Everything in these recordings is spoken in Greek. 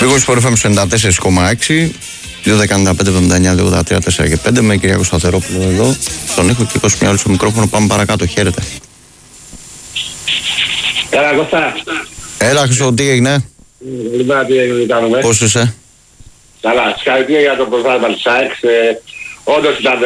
Λίγο Sport FM 94,6, 2.15.79, 2.83, 4 και 5 με Κυριάκο Σταθερόπουλο εδώ. Στον ήχο και 20 μυαλού στο μικρόφωνο. Πάμε παρακάτω. Χαίρετε. Έλα Κώστα. Έλα Χρυσό, τι έγινε? Λοιπόν, τι έγινε, κάνουμε. Πώς είσαι? Καλά, συγχαρητήρια για το πρωτάθλημα της ΑΕΚ. Όντως ήταν,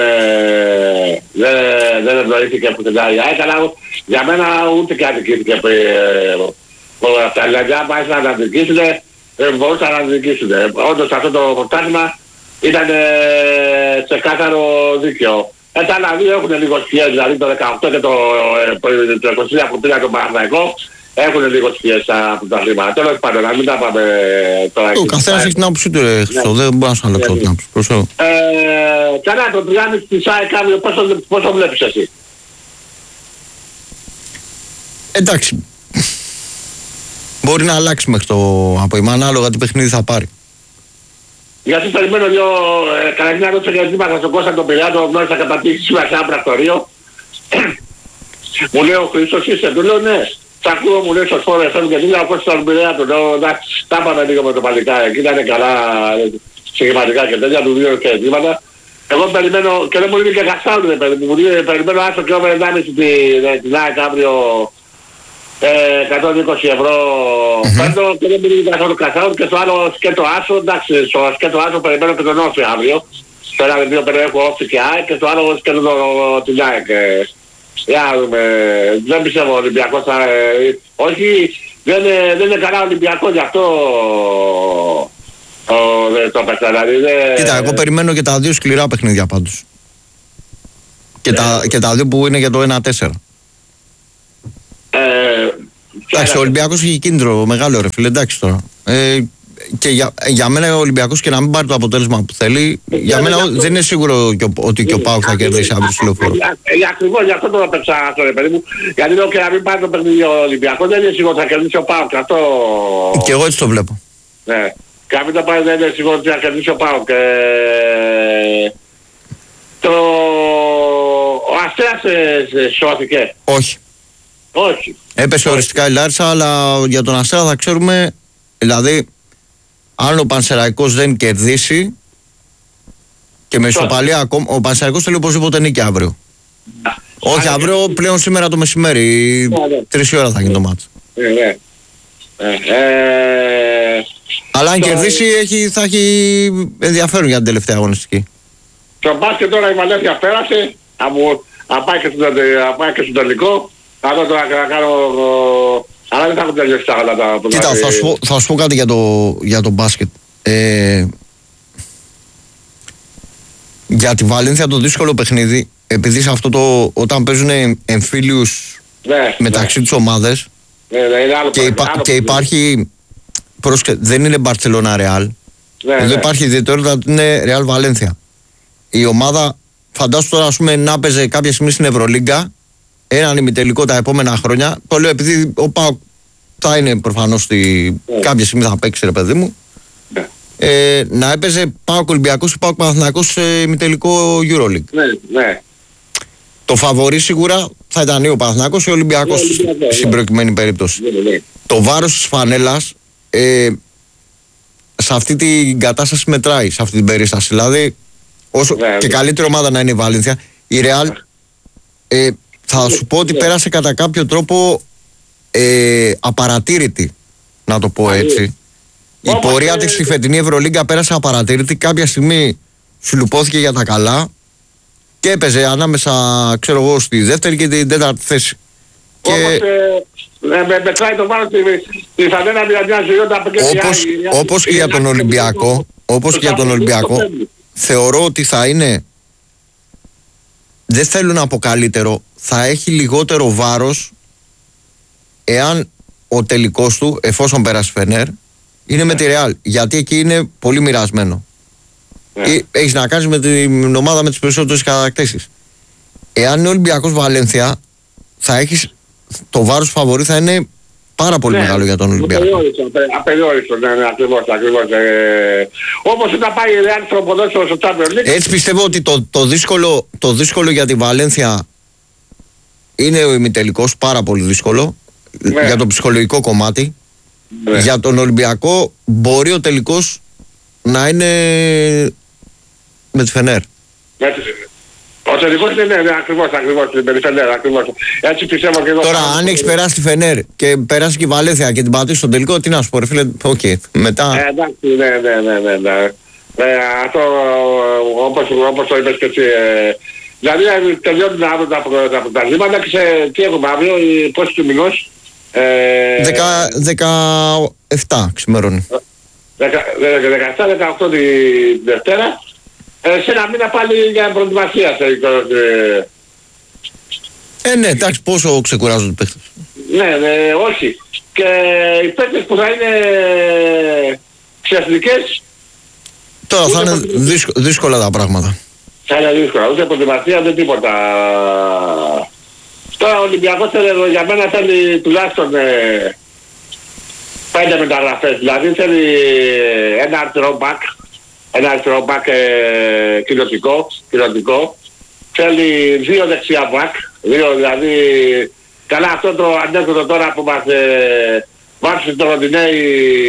δεν ευνοήθηκε που τελειάει η ΑΕΚ, αλλά για μένα ούτε και αδικήθηκε όλα αυτά. Δηλαδή αν πάει να αδικήσουν, μπορούσαν να αδικήσουν. Όντως αυτό το πρωτάθλημα ήταν ξεκάθαρο δίκαιο. Τα άλλα δύο έχουν λίγο σχέση, δηλαδή το 18 και το 23 που πήγα τον Παναθηναϊκό. Έχουν λίγο σχέση από τα χρήματα. Τέλος πάντων, να μην τα πάμε τώρα. Ο καθένας έχει την άποψή του, Χρυσό. Δεν μπορώ να σου αλλάξω την άποψη. Καλά, το τριάμι της ΑΕΚ πόσο βλέπεις εσύ? Εντάξει. Μπορεί να αλλάξει μέχρι το απόγευμα, ανάλογα τι παιχνίδι θα πάρει. Γιατί περιμένω κανένα μια ρώτηση για ζήματα στον Κώστα τον Πειραιά, το γνώρισα κατά τύχη σήμερα σε ένα πρακτορείο. Μου λέει ο Χρήστος είσαι, του λέω ναι. Σ' ακούω, μου λέει στο Σπορ FM και λέει ο Κώστας τον Πειραιά, του λέω εντάξει, τα πάμε λίγο με το παλικά, εκεί ήταν καλά σχηματικά και τέτοια, του δύο και ζήματα. Εγώ περιμένω, και δεν μου λέει και κασάουνε, μου λέει περιμένω άσο και over 1,5 την ΑΕΚ αύριο 120 ευρώ πέντο και δεν μιλήσει καθόλου καθόλου και στο άλλο σκέτο άσο, εντάξει, στο σκέτο άσο περιμένω και τον όφη αύριο. Στο ένα δύο περιέχω όφη και ΑΕΚ και στο άλλο σκέτο την ΑΕΚ. Για να δούμε, δεν πιστεύω ο Ολυμπιακός θα... όχι, δεν είναι καλά Ολυμπιακός, γι' αυτό το παίξα, δηλαδή. Κοίτα, εγώ περιμένω και τα δύο σκληρά παιχνίδια πάντως. Και τα δύο που είναι για το 1-4. Εντάξει, ο Ολυμπιακός έχει κίνδυνο μεγάλο ρε φίλε, εντάξει τώρα. Και για μένα ο Ολυμπιακός και να μην πάρει το αποτέλεσμα που θέλει, για μένα δεν είναι σίγουρο ότι και ο ΠΑΟΚ θα κερδίσει αύριο στο Λεωφόρο. Ακριβώς, γι' αυτό το έπαιξα αυτό ρε παιδί μου. Γιατί λέω και να μην πάρει το παιχνίδι ο Ολυμπιακός, δεν είναι σίγουρο ότι θα κερδίσει ο ΠΑΟΚ. Και εγώ έτσι το βλέπω. Ναι. Και να μην το πάρει δεν είναι σίγουρο ότι θα κερδίσει ο ΠΑΟΚ. Ο Αστέρας σώθηκε. Όχι. Όχι. Έπεσε οριστικά η Λάρισα, αλλά για τον Αστέρα θα ξέρουμε, δηλαδή, αν ο Πανσεραϊκός δεν κερδίσει και με ισοπαλία ακόμα, ο Πανσεραϊκός θέλει οπωσδήποτε νίκη αύριο. Όχι αύριο, πλέον σήμερα το μεσημέρι, 3 η ώρα θα γίνει το μάτς. Αλλά αν κερδίσει θα έχει ενδιαφέρον για την τελευταία αγωνιστική. Στο μπάσκετ τώρα η Βαλένθια πέρασε, θα πάει και στο τελικό. Αλλά τώρα να κάνω... Αλλά δεν θα έχω τελειώσει τα άλλα τα... Κοίτα, θα σου πω κάτι για το μπάσκετ. Για τη Βαλένθια το δύσκολο παιχνίδι, επειδή σε αυτό όταν παίζουν εμφύλιους μεταξύ τους ομάδες και υπάρχει... δεν είναι Μπαρτσελώνα Ρεάλ. Εδώ υπάρχει ιδιαιτερότητα ότι είναι Ρεάλ Βαλένθια. Η ομάδα, φαντάσου τώρα, ας πούμε, να παίζει κάποια στιγμή στην Ευρωλίγκα έναν ημιτελικό τα επόμενα χρόνια. Το λέω επειδή ο ΠΑΟΚ θα είναι προφανώς κάποια στιγμή θα παίξει ρε παιδί μου. Να έπαιζε ΠΑΟΚ Ολυμπιακός ή ΠΑΟΚ Παναθηναϊκός σε ημιτελικό EuroLeague. Ναι. Το φαβορί σίγουρα θα ήταν ή ο Παναθηναϊκός ή ο Ολυμπιακός στην προκειμένη περίπτωση. Το βάρος της φανέλας σε αυτή την κατάσταση μετράει, σε αυτή την περίσταση. Δηλαδή, όσο και καλύτερη ομάδα να είναι η Βαλένθια, η Real θα σου πω ότι πέρασε κατά κάποιο τρόπο απαρατήρητη, να το πω έτσι. Η πορεία της στη φετινή Ευρωλίγκα πέρασε απαρατήρητη. Κάποια στιγμή σου για τα καλά και έπαιζε ανάμεσα, ξέρω εγώ, στη δεύτερη και την τέταρτη θέση. Μετράει το βάρος τη φανέλα όπως και για τον Ολυμπιακό, θεωρώ ότι θα είναι, δεν θέλω να πω καλύτερο, θα έχει λιγότερο βάρος εάν ο τελικός του, εφόσον πέρασε Φενέρ, είναι με τη Ρεάλ. Γιατί εκεί είναι πολύ μοιρασμένο. Έχεις να κάνεις με την ομάδα με τις περισσότερες κατακτήσεις. Εάν είναι Ολυμπιακός Βαλένθια, θα έχεις το βάρος φαβορί, θα είναι πάρα πολύ μεγάλο για τον Ολυμπιακό. Απεριόριστο, ναι, ακριβώς. Όπως όταν πάει η Ρεάλ στο ποδόσφαιρο στο Champions League. Έτσι πιστεύω ότι το δύσκολο για τη Βαλένθια είναι ο ημιτελικός, πάρα πολύ δύσκολο, για το ψυχολογικό κομμάτι. Για τον Ολυμπιακό μπορεί ο τελικός να είναι με τη Φενέρ. Ο τελικός είναι, ναι, ακριβώς, με τη Φενέρ, ακριβώς. Έτσι πιστεύω και εγώ. Τώρα, αν έχεις περάσει τη Φενέρ και περάσει και η Βαλένθια και την πατήσεις στον τελικό, τι να σου πω, ρε φίλε, οκ. Μετά. Εντάξει, ναι. Αυτό όπως το είπες και εσύ. Δηλαδή τελειώνουν αύριο τα πρωταθλήματα και τι έχουμε αύριο, πόσοι του μηνός. 17 ξημερώνει. 17-18 τη Δευτέρα. Σε ένα μήνα πάλι για προετοιμασία. Ναι, εντάξει, πόσο ξεκουράζονται οι παίχτες. Ναι, όχι. Και οι παίχτες που θα είναι ξεχαστικές. Τώρα θα είναι δύσκολα τα πράγματα. Θα είναι δύσκολα, ούτε προετοιμασία, ούτε τίποτα. Τώρα ο Ολυμπιακός για μένα θέλει τουλάχιστον 5 μεταγραφές. Δηλαδή θέλει ένα αριστερό μπακ κοινοτικό. Θέλει 2 δεξιά μπακ. 2 δηλαδή. Καλά αυτό το ανέκδοτο τώρα που μας βάψει το Ροντινέι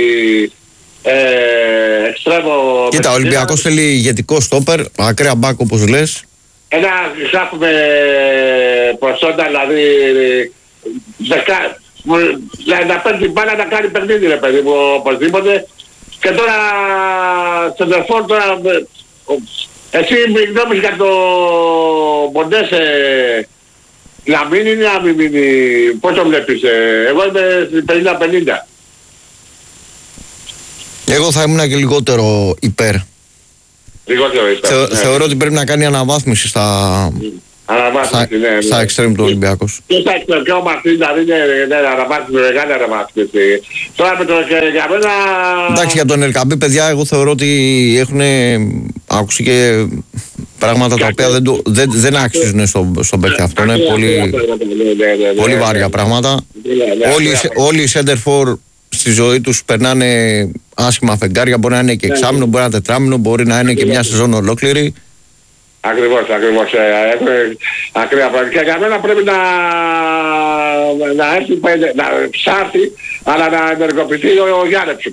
εξτρέμο. Κοίτα, ο Ολυμπιακός θέλει ηγετικό στόπερ, ακραία μπακ όπως λες. Ένα ξάφουμε προσόντα, δηλαδή να παίρνει την μπάλα να κάνει παιχνίδι, ρε παιδί μου, οπωσδήποτε. Και τώρα σεντερφόρ τώρα, εσύ γνώμης για το Μοντές να μείνει ή να μην μείνει, πώς το βλέπεις? Εγώ είμαι 50-50. Εγώ θα ήμουν και λιγότερο υπέρ. Θεωρώ ότι πρέπει να κάνει αναβάθμιση στα εξτρέμ του Ολυμπιακός. Και στα εξτρέμ και ο Μαρτίν δηλαδή είναι αναβάθμιση, μεγάλη αναβάθμιση. Τώρα με το για μένα... Εντάξει, για τον Ελκαμπή, παιδιά, εγώ θεωρώ ότι έχουν άκουσει και πράγματα τα οποία δεν άξιζουν στον παίκτη αυτό. Είναι πολύ βάρια πράγματα. Όλοι οι σέντερφορ στη ζωή τους περνάνε άσχημα φεγγάρια, μπορεί να είναι και εξάμηνο, μπορεί να είναι τετράμηνο, μπορεί να είναι και μια σεζόν ολόκληρη. Ακριβώς. Ακραία πράγματα. Και για μένα πρέπει να έρθει, να ψάρθει, αλλά να ενεργοποιηθεί ο Γιάννεψουκ.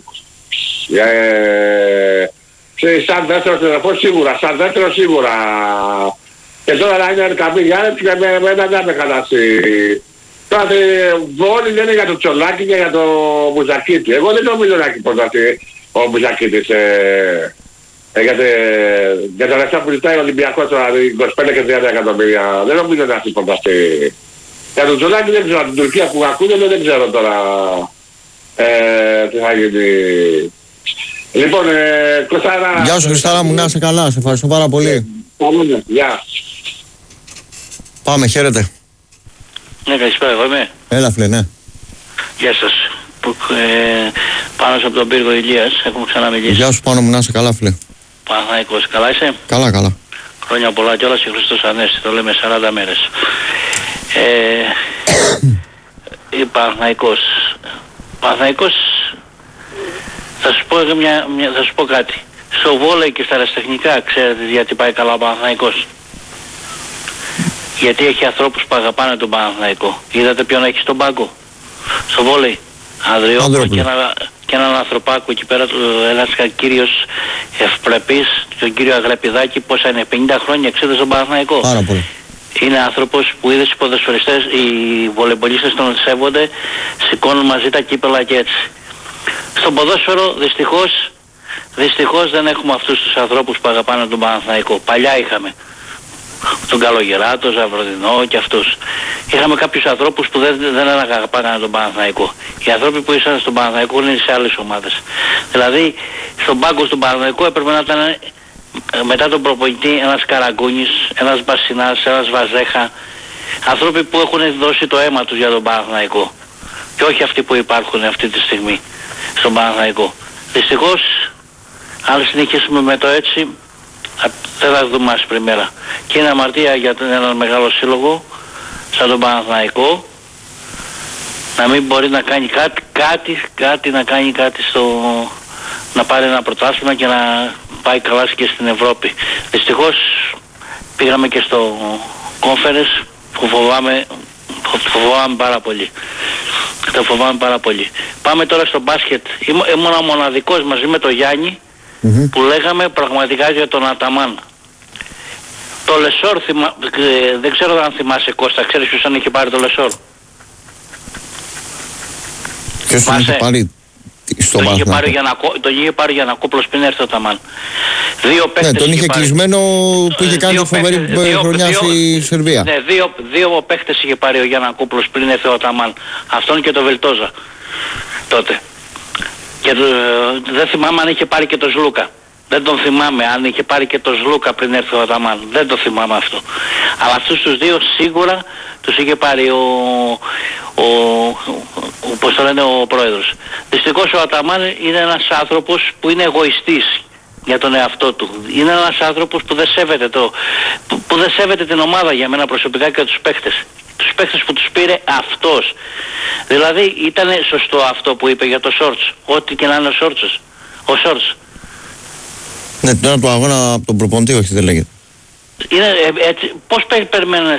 Σαν δεύτερο σίγουρα. Και τώρα να είναι Ελκαμπή Γιάννεψουκ και με έναν δεν με χαλάσει. Τώρα όλοι λένε για το Τσολάκη και για το Μπουζακίτη. Εγώ δεν νομίζω να έχει υποταθεί ο Μπουζακίτης για τα λεφτά που ζητάει ο Ολυμπιακός τώρα, 25 και 30 εκατομμύρια. Δεν νομίζω να έχει υποταθεί. Για τον Τσολάκη δεν ξέρω, την Τουρκία που ακούγεται δεν ξέρω τώρα τι θα γίνει. Λοιπόν, Κωνσταντά... Γεια σου Χριστάρα μου, να είσαι καλά, σε ευχαριστώ πάρα πολύ. Γεια. Πάμε, χαίρετε. Ναι, καλησπέρα, εγώ είμαι. Έλα φίλε, ναι. Γεια σας. Πάνω από τον πύργο Ηλίας, έχουμε ξαναμιλήσει. Γεια σου Πάνο μου, να είσαι καλά φίλε. Παναθηναϊκός, καλά είσαι? Καλά. Χρόνια πολλά κιόλας και Χριστός Ανέστη, το λέμε 40 μέρες. Παναθηναϊκός, θα σου πω κάτι. Στο βόλεϊ και στα αεραστεχνικά, ξέρετε γιατί πάει καλά ο Παναθηναϊκός? Γιατί έχει ανθρώπους που αγαπάνε τον Παναθηναϊκό. Είδατε ποιον έχει στον πάγκο? Στο βόλεϊ. Ανδριόπουλο και έναν ανθρωπάκο εκεί πέρα, ένας κύριος ευπρεπής, τον κύριο Αγραπηδάκη, πόσα είναι, 50 χρόνια εξέδωσε τον Παναθηναϊκό. Πάρα πολύ. Είναι άνθρωπος που είδες οι ποδοσφαιριστές, οι βολεμπολίστες τον σέβονται, σηκώνουν μαζί τα κύπελα και έτσι. Στον ποδόσφαιρο δυστυχώς δεν έχουμε αυτούς τους ανθρώπους που αγαπάνε τον Παναθηναϊκό. Παλιά είχαμε τον Καλογεράτο, Ζαβροδινό και αυτούς. Είχαμε κάποιους ανθρώπους που δεν αγαπάγανε τον Παναθηναϊκό. Οι άνθρωποι που ήσαν στον Παναθηναϊκό είναι σε άλλες ομάδες. Δηλαδή στον πάγκο του Παναθηναϊκού έπρεπε να ήταν μετά τον προπονητή ένας Καραγκούνης, ένας Μπασινάς, ένας Βαζέχα. Άνθρωποι που έχουν δώσει το αίμα τους για τον Παναθηναϊκό. Και όχι αυτοί που υπάρχουν αυτή τη στιγμή στον Παναθηναϊκό. Δυστυχώς, αν συνεχίσουμε με το έτσι, δεν θα δούμε άσπρη μέρα. Και είναι αμαρτία για έναν μεγάλο σύλλογο σαν τον Παναθηναϊκό να μην μπορεί να κάνει κάτι να πάρει ένα πρωτάθλημα και να πάει καλά και στην Ευρώπη. Δυστυχώς πήγαμε και στο conference που φοβάμαι πάρα πολύ. Το φοβάμαι πάρα πολύ. Πάμε τώρα στο μπάσκετ. Ήμουν ο μοναδικός μαζί με τον Γιάννη που λέγαμε πραγματικά για τον Αταμάν. Το Λεσόρ, δεν ξέρω αν θυμάσαι Κώστα, ξέρεις ποιος τον είχε πάρει το Λεσόρ? Ποιος τον είχε πάρει στο τον είχε πάρει για να Γιαννακόπουλος πριν έρθει ο Αταμάν. Δύο παίχτες. Ναι, τον είχε κλεισμένο που είχε κάνει φοβερή χρονιά στη Σερβία. Ναι, δύο παίχτες είχε πάρει ο Γιαννακόπουλος πριν έρθει ο Αταμάν. Αυτόν και το Βελτόζα τότε. Και δεν θυμάμαι αν είχε πάρει και το Ζλούκα. Δεν τον θυμάμαι αν είχε πάρει και το Ζλούκα πριν έρθει ο Αταμάν. Δεν το θυμάμαι αυτό. Αλλά αυτούς τους δύο σίγουρα τους είχε πάρει πώς το λένε, ο πρόεδρος. Δυστυχώς ο Αταμάν είναι ένας άνθρωπος που είναι εγωιστής για τον εαυτό του. Είναι ένας άνθρωπος που δεν σέβεται, που δεν σέβεται την ομάδα για μένα προσωπικά και τους παίχτες. Τους παίχτες που τους πήρε αυτός. Δηλαδή ήταν σωστό αυτό που είπε για το Σόρτς. Ό,τι και να είναι ο Σόρτς. Ναι, τώρα του αγώνα από τον προπονητή, όχι δεν λέγεται. Είναι, έτσι, πώς περιμένουν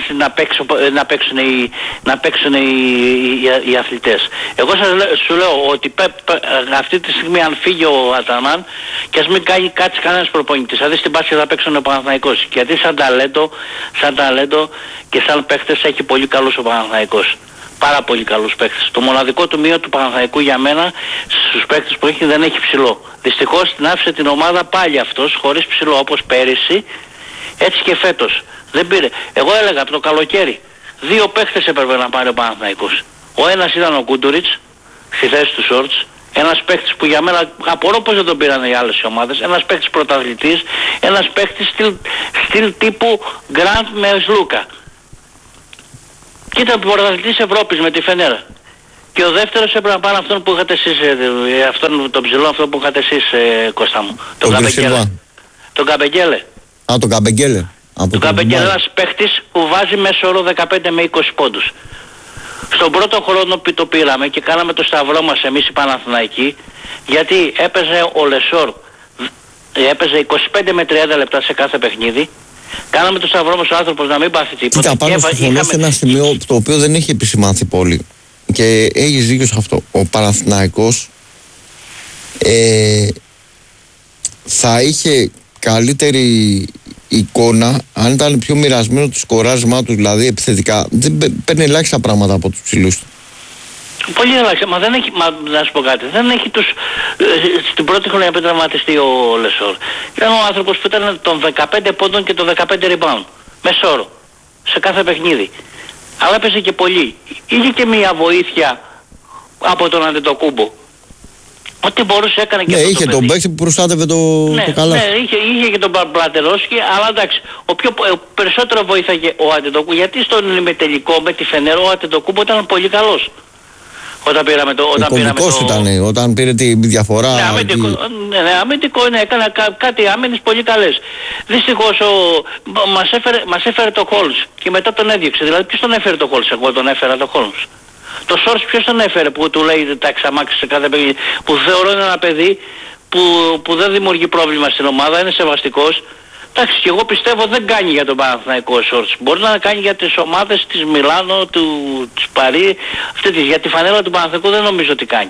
να παίξουν οι αθλητές? Εγώ σου λέω ότι αυτή τη στιγμή αν φύγει ο Αταμάν και ας μην κάτσει κανένας προπονητής, θα δεις την πάση θα παίξουν ο Παναθηναϊκός. Γιατί σαν ταλέντο και σαν παίχτες έχει πολύ καλούς ο Παναθηναϊκός. Πάρα πολύ καλούς παίκτες. Το μοναδικό του μείον του Παναθηναϊκού για μένα στους παίκτες που έχει δεν έχει ψηλό. Δυστυχώς την άφησε την ομάδα πάλι αυτός χωρίς ψηλό, όπως πέρυσι, έτσι και φέτος. Δεν πήρε. Εγώ έλεγα το καλοκαίρι δύο παίκτες έπρεπε να πάρει ο Παναθηναϊκός. Ο ένας ήταν ο Κούντουριτς στη θέση του Σόρτς. Ένας παίκτης που για μένα απορώ πως δεν τον πήραν οι άλλες ομάδες. Ένας παίκτης πρωταθλητής. Ένας παίκτης στυλ τύπου Γκραντ με Σλούκα. Και ήταν πρωταθλητής Ευρώπης με τη Φενέρα. Και ο δεύτερος έπρεπε να πάρει αυτόν που είχατε εσείς, τον ψηλό αυτό που είχατε εσείς, Κώστα μου. Τον Καμπεγγέλε. Τον Καμπεγγέλε. Τον Καμπεγγέλε. Τον Καμπεγγέλε, ένας παίχτης που βάζει μέσο όρο 15 με 20 πόντους. Στον πρώτο χρόνο που το πήραμε και κάναμε το σταυρό μας εμείς οι Παναθηναϊκοί, γιατί έπαιζε ο Λεσόρ, έπαιζε 25 με 30 λεπτά σε κάθε παιχνίδι. Κάναμε το σταυρό μας ο άνθρωπος να μην πάθει τίποτα. Κοίτα, πάνω συμφωνώ σε ένα σημείο το οποίο δεν έχει επισημάνθει πολύ. Και έχεις δίκιο σε αυτό. Ο Παναθηναϊκός θα είχε καλύτερη εικόνα αν ήταν πιο μοιρασμένο το σκοράρισμά του, δηλαδή επιθετικά. Δεν παίρνει ελάχιστα πράγματα από τους ψηλούς του. Πολύ ελάχιστα, μα δεν έχει, να σου πω κάτι, δεν έχει τους, στην πρώτη χρονιά που τραυματιστεί ο Λεσόρ. Ήταν ο άνθρωπος που ήταν των 15 πόντων και των 15 rebound, μεσόρο, σε κάθε παιχνίδι. Αλλά έπαιζε και πολύ. Είχε και μια βοήθεια από τον Αντετοκούμπο. Ό,τι μπορούσε έκανε και ναι, αυτό. Είχε τον παίκτη που προστάτευε το καλά. Ναι, είχε και τον Πλατερόσκι, αλλά εντάξει, περισσότερο βοήθαγε ο Αντετοκούμπο, γιατί στον ημιτελικό με τη Φενέρο ο Αντετοκούμπο ήταν πολύ καλός. Όταν πήραμε το... ήταν, όταν πήρε τη διαφορά... Ναι, αμυντικό, έκανε κάτι άμυνες πολύ καλές. Δυστυχώς μας έφερε το Χόλμς και μετά τον έδιωξε. Δηλαδή ποιος τον έφερε το Χόλμς? Εγώ τον έφερα το Χόλμς. Το Σόρτς ποιος τον έφερε που του λέει τα εξαμάξεις σε κάθε παιδί? Που θεωρώ είναι ένα παιδί που δεν δημιουργεί πρόβλημα στην ομάδα, είναι σεβαστικός. Εντάξει, και εγώ πιστεύω δεν κάνει για τον Παναθηναϊκό Σόρτς. Μπορεί να κάνει για τις ομάδες της Μιλάνο, της Παρί, για τη φανέλα του Παναθηναϊκού δεν νομίζω ότι κάνει.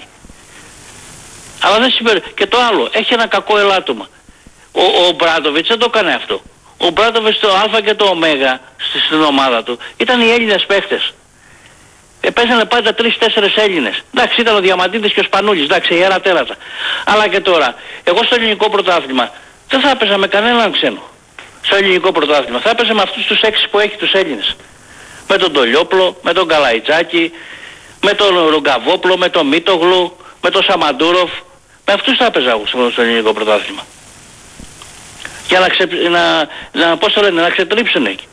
Αλλά δεν συμπέρι. Και το άλλο, έχει ένα κακό ελάττωμα. Ο Μπράντοβιτς δεν το έκανε αυτό. Ο Μπράντοβιτς το Α και το Ω στην ομάδα του ήταν οι Έλληνες παίχτες. Παίζανε πάντα 3-4 Έλληνες. Εντάξει, ήταν ο Διαμαντίδης και ο Σπανούλης, εντάξει, ιερά τέρατα. Αλλά και τώρα, εγώ στο ελληνικό πρωτάθλημα δεν θα έπαιζα με κανέναν ξένο. Στο ελληνικό πρωτάθλημα θα έπαιζα με αυτούς τους 6 που έχει τους Έλληνες. Με τον Τολιόπλο, με τον Καλαϊτζάκη, με τον Ρογκαβόπλο, με τον Μίτογλου, με τον Σαμαντούροφ. Με αυτούς θα έπαιζα στο ελληνικό πρωτάθλημα. Για να ξετρίψουν εκεί.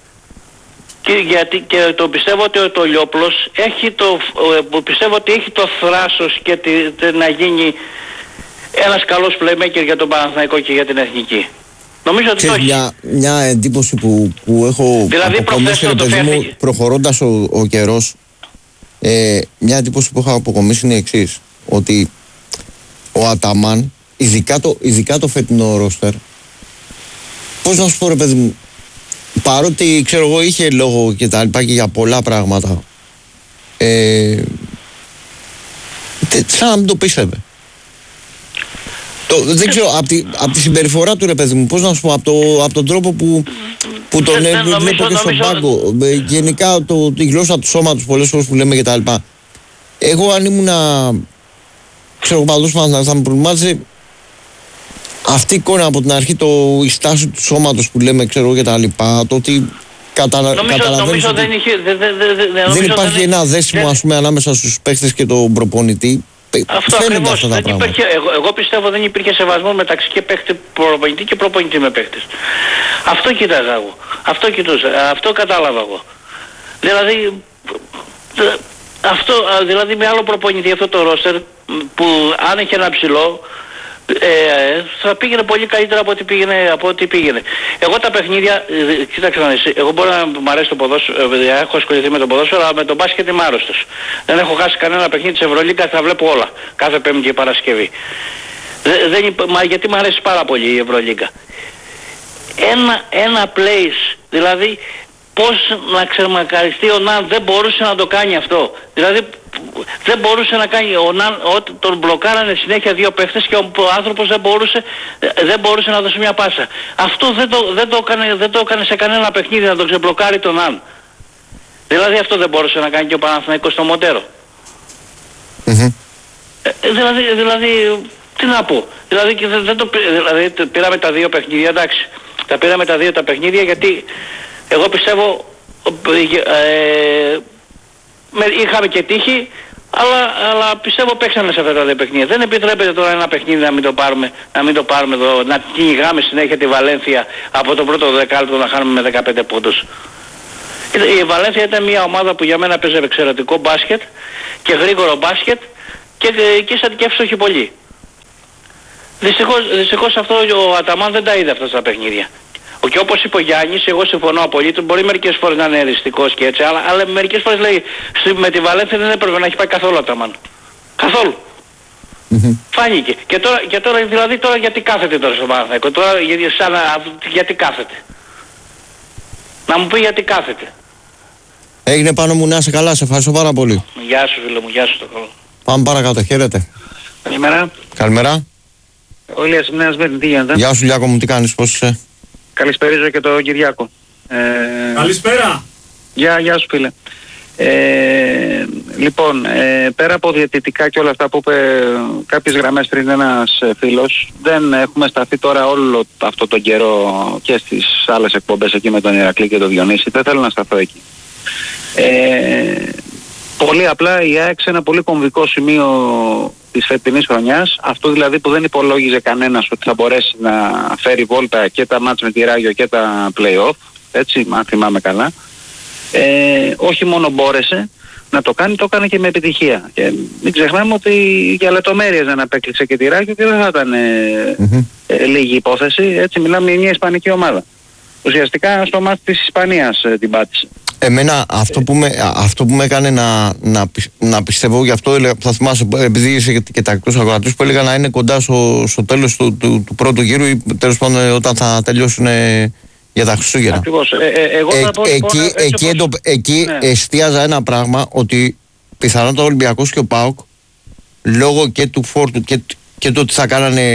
Και το πιστεύω ότι ο Τολιόπλος πιστεύω ότι έχει το θράσος και να γίνει ένας καλός playmaker για τον Παναθηναϊκό και για την εθνική. Νομίζω ότι το έχει. Μια εντύπωση που έχω δηλαδή αποκομίσει, ρε παιδί μου, προχωρώντας ο καιρός, μια εντύπωση που έχω αποκομίσει είναι η εξής, ότι ο Αταμάν, ειδικά το φετινό ρόστερ, πώς να σου πω ρε παιδί μου, παρότι ξέρω εγώ είχε λόγο και τα λοιπά και για πολλά πράγματα, Σαν να μην το πίστευε. Δεν ξέρω, από τη συμπεριφορά του, ρε παιδί μου, πώς να σου πω, από τον τρόπο που τον βλέπω και στον πάγκο, γενικά τη γλώσσα του σώματος πολλές φορές που λέμε κτλ. Εγώ αν ήμουνα, ξέρω, παντός θα με προβλημάτιζε αυτή η εικόνα από την αρχή, η στάση του σώματος που λέμε, ξέρω, κτλ. Το ότι νομίζω δεν υπάρχει ένα δέσιμο, ας πούμε, ανάμεσα στους παίχτες και τον προπονητή. Αυτό ακριβώς. Εγώ πιστεύω δεν υπήρχε σεβασμό μεταξύ και παίχτη προπονητή και προπονητή με παίχτες. Αυτό κοίταζα εγώ. Αυτό κοιτούσα. Αυτό κατάλαβα εγώ. Δηλαδή με άλλο προπονητή αυτό το ρόστερ που αν είχε ένα ψηλό θα πήγαινε πολύ καλύτερα από ό,τι πήγαινε. Εγώ τα παιχνίδια, κοίταξε να δεις, εγώ μπορώ να μου αρέσει το ποδόσφαιρο, έχω ασχοληθεί με το ποδόσφαιρο, αλλά με τον μπάσκετ είμαι άρρωστος. Δεν έχω χάσει κανένα παιχνίδι της Ευρωλίγκα, θα βλέπω όλα, κάθε Πέμπτη και Παρασκευή. Γιατί μου αρέσει πάρα πολύ η Ευρωλίγκα. Ένα place, δηλαδή πώς να ξεμακαριστεί ο Ναν, δεν μπορούσε να το κάνει αυτό. Δηλαδή δεν μπορούσε να κάνει, τον μπλοκάρανε συνέχεια δύο παίχτες και ο άνθρωπος δεν μπορούσε να δώσει μια πάσα. Αυτό δεν το έκανε σε κανένα παιχνίδι, να τον ξεμπλοκάρει τον Ναν. Δηλαδή αυτό δεν μπορούσε να κάνει και ο Παναθηναϊκός στο Μοντέρο. Δηλαδή τι να πω, δηλαδή πήραμε τα δύο παιχνίδια, εντάξει, τα πήραμε τα δύο τα παιχνίδια γιατί εγώ πιστεύω είχαμε και τύχη, αλλά πιστεύω παίξαμε σε αυτά τα δύο παιχνίδια. Δεν επιτρέπεται τώρα ένα παιχνίδι να μην το πάρουμε εδώ, να κυνηγάμε συνέχεια τη Βαλένθια από το πρώτο δεκάλεπτο να χάνουμε με 15 πόντους. Η Βαλένθια ήταν μια ομάδα που για μένα παίζει εξαιρετικό μπάσκετ και γρήγορο μπάσκετ και εύστοχη πολύ. Δυστυχώς αυτό ο Αταμάν δεν τα είδε αυτά στα παιχνίδια. Και όπως είπε ο Γιάννης, εγώ συμφωνώ απολύτως, μπορεί μερικές φορές να είναι εριστικός και έτσι, αλλά μερικές φορές λέει με τη Βαλένθια δεν έπρεπε να έχει πάει καθόλου Αταμάν. Καθόλου. Φάνηκε. Και τώρα δηλαδή γιατί κάθεται τώρα στο Παναθηναϊκό, γιατί κάθεται. Να μου πει γιατί κάθεται. Έγινε πάνω μου, να είσαι καλά, σε ευχαριστώ πάρα πολύ. Γεια σου φίλε μου, γεια σου το καλό. Πάμε παρακάτω, χαίρετε. Καλημέρα. Καλημέρα. Ο Ηλίας Μνέας Βέρνη, τι γίνεται? Γεια σου Λιάκο μου, τι κάνεις, πώς είσαι? Καλησπέριζω και τον Κυριάκο. Καλησπέρα. Γεια σου φίλε. Λοιπόν, πέρα από διαιτητικά και όλα αυτά που είπε κάποιες γραμμές πριν ένας φίλος, δεν έχουμε σταθεί τώρα όλο αυτό τον καιρό και στις άλλες εκπομπές εκεί με τον Ηρακλή και τον Διονύση. Δεν θέλω να σταθώ εκεί. Πολύ απλά η ΑΕΚ σε ένα πολύ κομβικό σημείο της φετινής χρονιάς, αυτό δηλαδή που δεν υπολόγιζε κανένας ότι θα μπορέσει να φέρει βόλτα και τα μάτς με τη Ράγιο και τα play-off, έτσι, αν θυμάμαι καλά, όχι μόνο μπόρεσε να το κάνει, το έκανε και με επιτυχία. Και μην ξεχνάμε ότι για λεπτομέρειες δεν απέκλεισε και τη Ράγιο και δεν θα ήταν λίγη υπόθεση, έτσι μιλάμε για μια ισπανική ομάδα. Ουσιαστικά στο μάτς της Ισπανίας την πάτησε. Εμένα αυτό που με έκανε να πιστεύω, γι' αυτό θα θυμάσαι, επειδή είσαι και τακτικός αγορατής, που έλεγα να είναι κοντά στο τέλος του πρώτου γύρου ή τέλος πάντων όταν θα τελειώσουν για τα Χριστούγεννα. Ακριβώς. Εκεί εστίαζα ένα πράγμα, ότι πιθανότατα ο Ολυμπιακός και ο ΠΑΟΚ, λόγω και του φόρτου και το ότι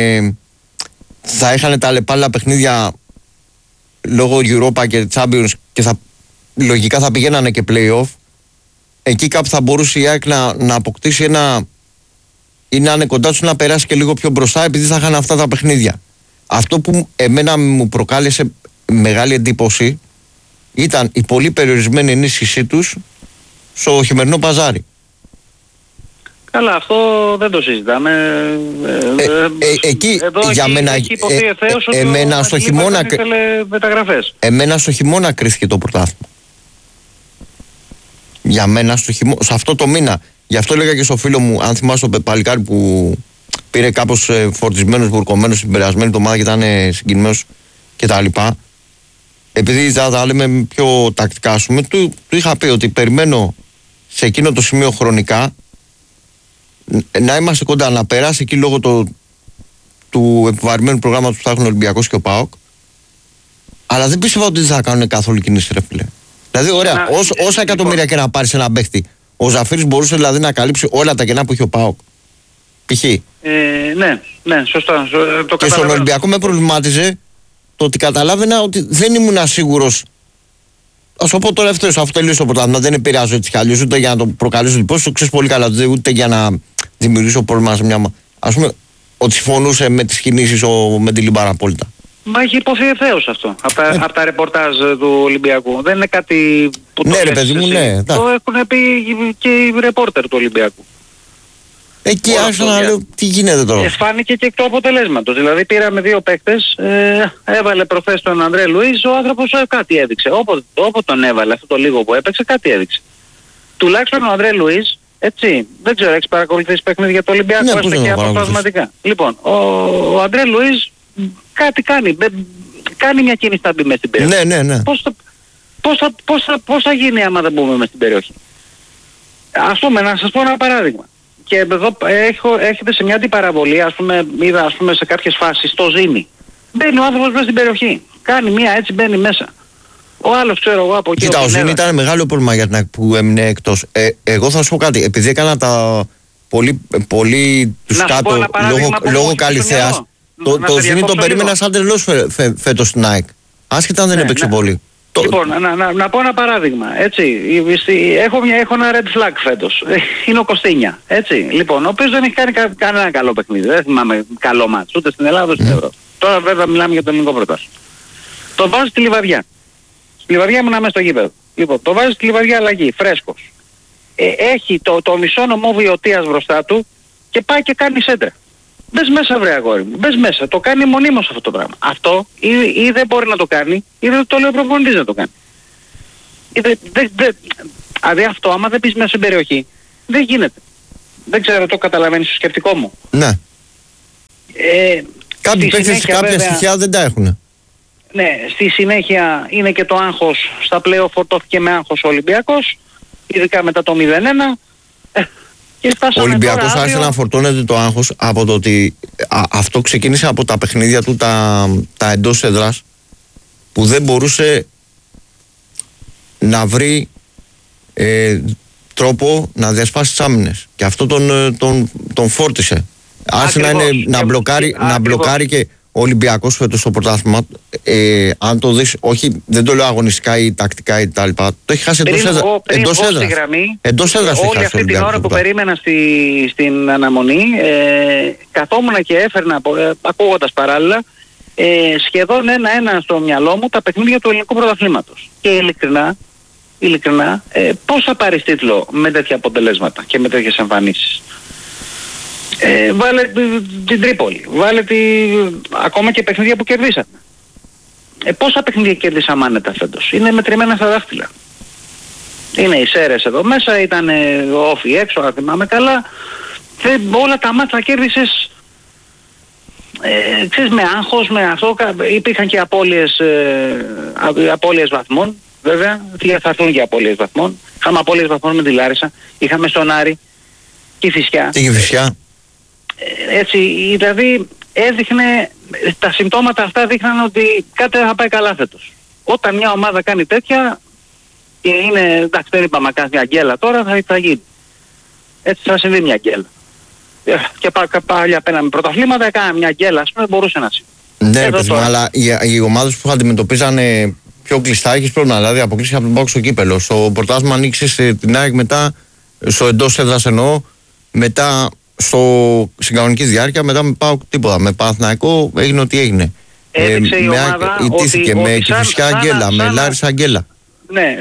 θα είχαν τα αλλεπάλληλα παιχνίδια λόγω Europa και Champions και λογικά θα πηγαίνανε και play-off, εκεί κάπου θα μπορούσε η ΑΕΚ να αποκτήσει ή να είναι κοντά του να περάσει και λίγο πιο μπροστά, επειδή θα είχαν αυτά τα παιχνίδια. Αυτό που εμένα μου προκάλεσε μεγάλη εντύπωση ήταν η πολύ περιορισμένη ενίσχυσή τους στο χειμερινό παζάρι. Καλά, αυτό δεν το συζητάμε. Εκεί για μένα, εμένα στο χειμώνα εμένα στο χειμώνα κρίθηκε το πρωτάθλημα. Για μένα σε αυτό το μήνα. Γι' αυτό έλεγα και στο φίλο μου, αν θυμάσαι το παλικάρι που πήρε κάπως φορτισμένος, βουρκωμένος την περασμένη εβδομάδα και ήταν συγκινημένος κτλ. Επειδή θα τα λέμε πιο τακτικά, ας πούμε, του είχα πει ότι περιμένω σε εκείνο το σημείο χρονικά να είμαστε κοντά, να περάσει εκεί λόγω του επιβαρημένου προγράμματος που θα έχουν ο Ολυμπιακός και ο ΠΑΟΚ. Αλλά δεν πίστευα ότι δεν θα κάνουν καθόλου κίνηση, ρε φίλε. Δηλαδή, ωραία, όσα εκατομμύρια και να πάρει ένα παίχτη, ο Ζαφύρης μπορούσε δηλαδή να καλύψει όλα τα κενά που είχε ο ΠΑΟΚ. π.χ. Ναι, σωστά. Το και στον Ολυμπιακό με προβλημάτιζε το ότι καταλάβαινα ότι δεν ήμουν σίγουρος. Ας το πω τώρα ευθέως, αφού τελείωσε το πρωτάθλημα, δεν επηρεάζω έτσι κι αλλιώς, ούτε για να το προκαλέσω λοιπόν, το ξέρεις πολύ καλά, ούτε για να δημιουργήσω πρόβλημα σε μια. Ας πούμε, ότι συμφωνούσε με τις κινήσεις με τη Λιμπάρα απόλυτα. Μα έχει υποθεί ευθέως αυτό από τα ρεπορτάζ του Ολυμπιακού. Δεν είναι κάτι που το ναι, ρε παιδί μου, ναι. Το έχουν πει και οι ρεπόρτερ του Ολυμπιακού. Εκεί άρχισα να λέω τι γίνεται τώρα. Φάνηκε και εκ του αποτελέσματος. Δηλαδή πήραμε 2 παίκτες, έβαλε προχθές τον Ανδρέ Λουίς, ο άνθρωπος κάτι έδειξε. Όποτε τον έβαλε αυτό το λίγο που έπαιξε, κάτι έδειξε. Τουλάχιστον ο Ανδρέ Λουίς, έτσι, δεν ξέρω, έχεις παρακολουθήσει παιχνίδια για το Ολυμπιακό, ναι, έστω και αποσπασματικά. Λοιπόν, ο Ανδρέ Λουίς κάτι κάνει μια κίνηση να μπει μες στην περιοχή. Ναι. Πώς θα γίνει άμα δεν μπούμε μες στην περιοχή. Ας πούμε, να σας πω ένα παράδειγμα. Και εδώ έρχεται σε μια αντιπαραβολή, είδα σε κάποιες φάσεις το Ζήνη. Μπαίνει ο άνθρωπος μέσα στην περιοχή. Κάνει μία έτσι, μπαίνει μέσα. Ο άλλος ξέρω εγώ από εκεί. Κοίτα, ο Ζήνη ήταν μεγάλο πρόβλημα για την ΑΕΚ που έμεινε εκτός. Εγώ θα σου πω κάτι. Επειδή έκανα τα πολύ τους κάτω λόγω Καλυθέας, το Ζήνη τον περίμενα σαν τρελός φέτος στην ΑΕΚ. Άσχετα αν δεν έπαιξε πολύ. Λοιπόν, να πω ένα παράδειγμα, έτσι, έχω ένα red flag φέτος, είναι ο Κωστίνια, έτσι, λοιπόν, ο οποίος δεν έχει κάνει κανένα καλό παιχνίδι, δεν θυμάμαι καλό μάτς, ούτε στην Ελλάδα ούτε στην Ευρώπη. Τώρα βέβαια μιλάμε για το ελληνικό πρωτάθλημα. Το βάζει στη Λιβαδιά. Στη Λιβαδιά ήμουν μέσα στο γήπεδο. Λοιπόν, το βάζει στη Λιβαδιά αλλαγή, φρέσκος. Έχει το μισό νομό Βιωτίας μπροστά του και πάει και κάνει σέντρα. Μπες μέσα βρε αγόρι μου, μπες μέσα, το κάνει μονίμως αυτό το πράγμα. Αυτό ή δεν μπορεί να το κάνει, ή δεν το λέει ο προπονητής να το κάνει. Δηλαδή αυτό άμα δεν πεις μέσα στην περιοχή, δεν γίνεται. Δεν ξέρω, το καταλαβαίνεις το σκεπτικό μου. Ναι. Κάποιοι παίκτες κάποια στοιχεία δεν τα έχουν. Ναι, στη συνέχεια είναι και το άγχος, στα play-off φορτώθηκε με άγχος ο Ολυμπιακός, ειδικά μετά το 0-1. Ο Ολυμπιακός άρχισε να φορτώνεται το άγχος από το ότι αυτό ξεκίνησε από τα παιχνίδια του τα εντός έδρας, που δεν μπορούσε να βρει τρόπο να διασπάσει τις άμυνες, και αυτό τον φόρτισε. Άρχισε να μπλοκάρει και ο Ολυμπιακός φέτος στο πρωτάθλημα, αν το δεις, όχι, δεν το λέω αγωνιστικά ή τακτικά ή τα λοιπά, το έχει χάσει εντός έδρας. Εντός έδρας όλη αυτή την ώρα που περίμενα στην αναμονή, καθόμουν και έφερνα, ακούγοντας παράλληλα, σχεδόν ένα στο μυαλό μου τα παιχνίδια του ελληνικού πρωταθλήματος. Και ειλικρινά, πώς θα πάρεις τίτλο με τέτοια αποτελέσματα και με τέτοιες εμφανίσεις. Βάλε την Τρίπολη, ακόμα και παιχνίδια που κερδίσαμε. Πόσα παιχνίδια κερδίσαμε άνετα φέτος? Είναι μετρημένα στα δάχτυλα. Είναι οι Σέρες εδώ μέσα, ήταν όφι έξω, αν θυμάμαι καλά. Όλα τα μάτσα κέρδισες, ξέρεις, με άγχος, με αυτό. Υπήρχαν και απώλειες βαθμών, βέβαια. Θα έρθουν και απώλειες βαθμών. Είχαμε απώλειες βαθμών με τη Λάρισα, είχαμε στον Άρη και Φυσιά. Έτσι, δηλαδή έδειχνε, τα συμπτώματα αυτά δείχναν ότι κάτι δεν θα πάει καλά φέτος. Όταν μια ομάδα κάνει τέτοια, και είναι, εντάξει, δεν είπαμε να κάνει μια γκέλα τώρα, θα γίνει. Έτσι θα συμβεί μια γκέλα. Και πάλι παίρναμε πρωταθλήματα, έκανα μια γκέλα, ας πούμε, μπορούσε να συμβεί. Ναι, παιδί, αλλά οι ομάδες που αντιμετωπίζαν πιο κλειστά, έχεις πρόβλημα, δηλαδή αποκλείσεις από τον ΠΑΟΚ στο κύπελο. Στο πρωτάθλημα ανοίξεις την ΑΕΚ μετά, στο εντός έδρας εννοώ, μετά στην κανονική διάρκεια, μετά με ΠΑΟΚ τίποτα. Με Παναθηναϊκό έγινε ό,τι έγινε. Έδειξε η ομάδα ιτήθηκε με Κηφισιά αγγέλα, με Λάρισα αγγέλα. Ναι,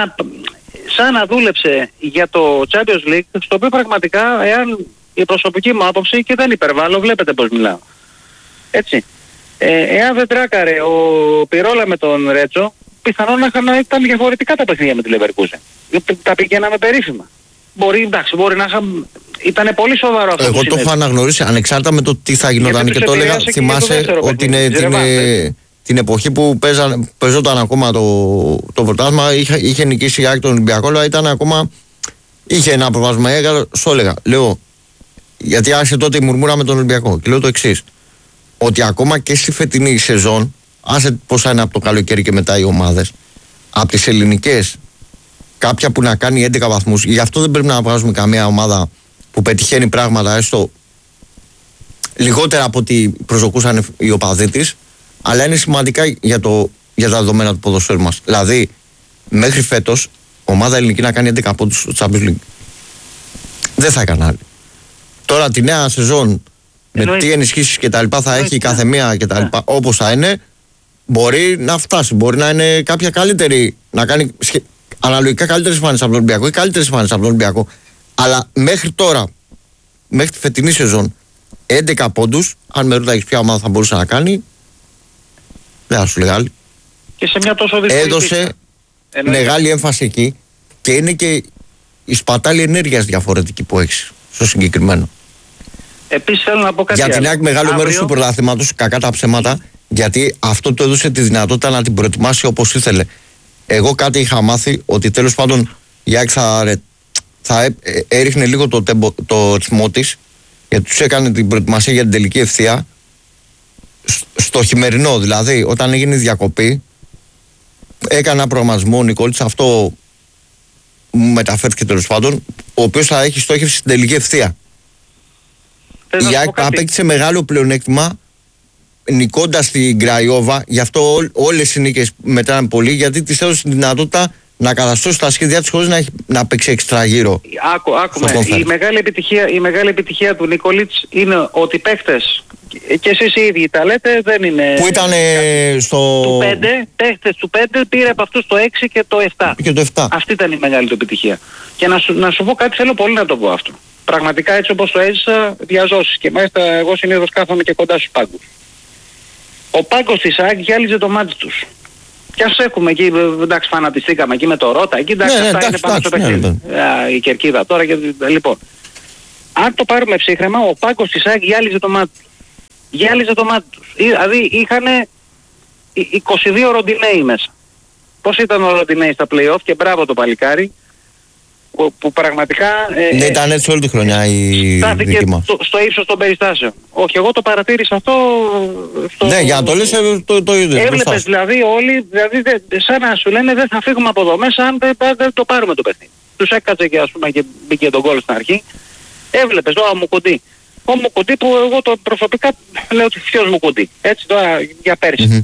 σαν να δούλεψε για το Champions League, στο οποίο πραγματικά, εάν η προσωπική μου άποψη, και δεν υπερβάλλω, βλέπετε πως μιλάω. Έτσι. Εάν δεν τράκαρε ο Πυρόλα με τον Ρέτσο, πιθανόν να ήταν διαφορετικά τα παιχνίδια με τη Leverkusen. Τα πηγαίναμε περίφημα. Μπορεί να ήταν πολύ σοβαρό αυτό. Εγώ το έχω αναγνωρίσει ανεξάρτητα με το τι θα γινόταν, και το έλεγα. Θυμάσαι ότι την εποχή που παίζονταν ακόμα το πρωτάθλημα, είχε νικήσει η ΑΕΚ τον Ολυμπιακό, αλλά ήταν ακόμα, είχε ένα προβάσμα. Σου έλεγα, λέω, γιατί άρχισε τότε η μουρμούρα με τον Ολυμπιακό, και λέω το εξής, ότι ακόμα και στη φετινή σεζόν, άσε πόσα είναι από το καλοκαίρι και μετά οι ομάδες, από τις ελληνικές, κάποια που να κάνει 11 βαθμούς, γι' αυτό δεν πρέπει να βγάζουμε καμία ομάδα που πετυχαίνει πράγματα, έστω λιγότερα από ό,τι προσδοκούσαν οι οπαδοί της, αλλά είναι σημαντικά για τα δεδομένα του ποδοσφαίρου μας. Δηλαδή, μέχρι φέτος, ομάδα ελληνική να κάνει 11 πόντους στο Champions League. Δεν θα έκανε άλλη. Τώρα τη νέα σεζόν, με τι ενισχύσεις και τα λοιπά θα έχει κάθε μία και τα λοιπά, όπως θα είναι, μπορεί να φτάσει. Μπορεί να είναι κάποια καλύτερη, να κάνει αναλογικά καλύτερες εμφανίσεις από τον Ολυμπιακό ή καλύτερες εμφανίσεις από τον Ολυμπιακό. Αλλά μέχρι τώρα, μέχρι τη φετινή σεζόν, 11 πόντους, αν με ρωτάγεις ποια ομάδα θα μπορούσε να κάνει, δεν θα σου λέγα. Και σε μια τόσο δύσκολη έδωσε μεγάλη έμφαση εκεί και είναι και η σπατάλη ενέργειας διαφορετική που έχεις στο συγκεκριμένο. Επίσης θέλω να πω κάτι για την ΑΕΚ μεγάλο μέρος του πρωταθλήματος, κακά τα ψέματα, γιατί αυτό του έδωσε τη δυνατότητα να την προετοιμάσει όπως ήθελε. Εγώ κάτι είχα μάθει ότι τέλος πάντων η ΑΕΚ θα έριχνε λίγο το ρυθμό της, γιατί τους έκανε την προετοιμασία για την τελική ευθεία στο χειμερινό. Δηλαδή όταν έγινε η διακοπή, έκανε ένα προγραμματισμό ο Νικόλης, αυτό μου μεταφέρθηκε τέλος πάντων, ο οποίος θα έχει στόχευση στην τελική ευθεία. Η ΑΕΚ απέκτησε μεγάλο πλεονέκτημα νικώντας την Γκραϊόβα, γι' αυτό όλες οι νίκες μετράνε πολύ, γιατί της έδωσε τη δυνατότητα να καταστρώσει τα σχέδιά της χωρίς να παίξει έξτρα γύρω. Άκουμε, η μεγάλη επιτυχία του Νικολίτς είναι ότι παίχτες, και εσείς οι ίδιοι τα λέτε, δεν είναι... Που ήταν στο... Του 5, παίχτες του 5 πήρε από αυτούς το 6 και το 7. Και το 7. Αυτή ήταν η μεγάλη του επιτυχία. Και να σου πω κάτι, θέλω πολύ να το πω αυτό. Πραγματικά έτσι όπως το έζησα, διαζώσεις. Και μάλιστα εγώ συνήθως κάθομαι και κοντά στους πάγκους. Ο πάγκος της ΑΕΚ γυάλιζε το μάτι τους. Κι ας έχουμε εκεί, εντάξει, φανατιστήκαμε εκεί με το Ρώτα, εκεί εντάξει, αυτά είναι πάνω στο παιχνίδι. Η κερκίδα τώρα και λοιπόν. Αν το πάρουμε ψύχρεμα, ο πάγκος της ΑΕΚ γυάλιζε το μάτι τους. Γυάλιζε το μάτι τους. Δηλαδή είχαν 22 Ροντινέοι μέσα. Πώς ήταν ο Ροντινέοι στα play-off, και μπράβο το παλικάρι, που πραγματικά... Ναι, ήταν έτσι όλη τη χρονιά η δική μας. Στο ύψος των περιστάσεων. Όχι, εγώ το παρατήρησα αυτό... Ναι, για να το λες το ίδιο. Έβλεπες δηλαδή όλοι, δηλαδή σαν να σου λένε δεν θα φύγουμε από εδώ μέσα αν δεν το πάρουμε το παιχνίδι. Τους έκατσε και ας πούμε και μπήκε τον γκολ στην αρχή. Έβλεπες τώρα Μουκουντή. Ο Μουκουντή που εγώ το προσωπικά λέω ότι ποιος Μουκουντή. Έτσι τώρα για πέρσι.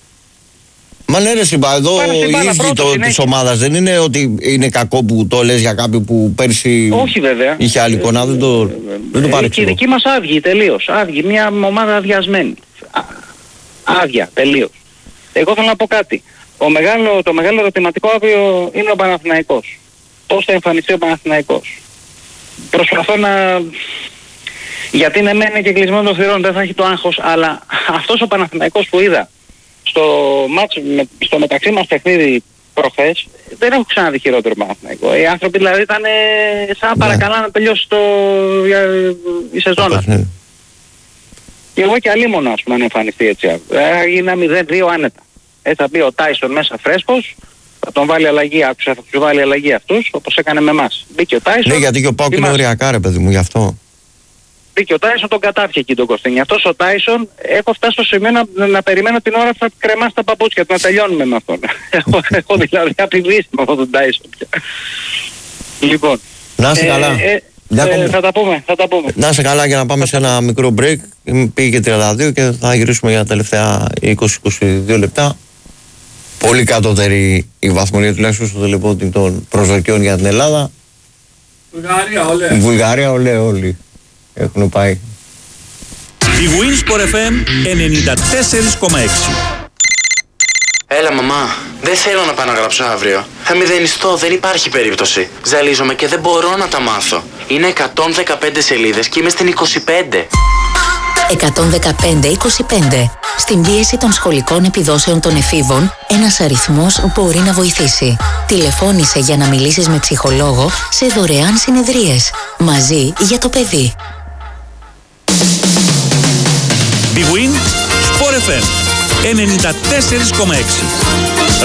Μα ναι ρε Συμπά, εδώ οι ίδιοι της ομάδας δεν είναι ότι είναι κακό που το λες για κάποιον που πέρσι όχι, βέβαια. Είχε άλλη εικόνα, δεν το παρεξηγώ. Και η δική μας άδειη τελείως, άδειη, μια ομάδα αδειασμένη, άδεια τελείως. Εγώ θέλω να πω κάτι, το μεγάλο ερωτηματικό αύριο είναι ο Παναθηναϊκός. Πώς θα εμφανιστεί ο Παναθηναϊκός. Προσπαθώ να... γιατί είναι μένει και κλεισμένο των θυρών, δεν θα έχει το άγχος, αλλά αυτός ο Παναθηναϊκός που είδα στο μεταξύ μας παιχνίδι προχθές, δεν έχω ξαναδεί χειρότερο Παναθηναϊκό. Οι άνθρωποι δηλαδή ήταν σαν παρακαλά να τελειώσει η σεζόν. Και εγώ και αλίμονα ας πούμε αν εμφανιστεί έτσι. Έγινα 0-2 άνετα. Έτσι θα μπει ο Τάισον μέσα φρέσκος, θα τον βάλει αλλαγή, άκουσα, θα τους βάλει αλλαγή αυτούς, όπως έκανε με εμάς. Μπήκε ο Τάισον. Ναι, γιατί και ο Πάουκ είναι ωριακά ρε παιδί μου, γι' αυτό. Και ο Τάισον τον κατάφυγε εκεί τον Κωστίνη. Αυτός ο Τάισον έχω φτάσει στο σημείο να περιμένω την ώρα που θα κρεμάσει τα παπούτσια του, να τελειώνουμε με αυτόν. Έχω δηλαδή απειβήσει με αυτόν τον Τάισον. Λοιπόν. Να είσαι καλά. Θα τα πούμε. Να είσαι καλά για να πάμε σε ένα μικρό break. Πήγε και 32 και θα γυρίσουμε για τα τελευταία 20-22 λεπτά. Πολύ κατώτερη η βαθμολογία τουλάχιστον στο τελεπότη των προσδοκιών για την Ελλάδα. Βουλγαρία, ολέ όλοι. Έχουν πάει. Η Winsport FM 94,6. Έλα μαμά, δεν θέλω να πάω να γράψω αύριο. Θα μηδενιστώ, δεν υπάρχει περίπτωση. Ζαλίζομαι και δεν μπορώ να τα μάθω. Είναι 115 σελίδες και είμαι στην 25. 115-25. Στην πίεση των σχολικών επιδόσεων των εφήβων, ένας αριθμός μπορεί να βοηθήσει. Τηλεφώνησε για να μιλήσεις με ψυχολόγο σε δωρεάν συνεδρίες. Μαζί για το παιδί. Big Win Sport FM 94,6.